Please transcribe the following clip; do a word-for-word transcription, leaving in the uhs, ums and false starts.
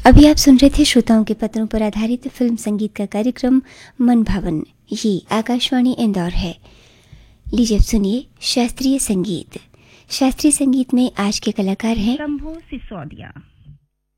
अभी आप सुन रहे थे श्रोताओं के पत्रों पर आधारित फिल्म संगीत का कार्यक्रम मन भावन। ये आकाशवाणी इंदौर है। लीजिए अब सुनिए शास्त्रीय संगीत। शास्त्रीय संगीत में आज के कलाकार हैं शंभू सिसोदिया।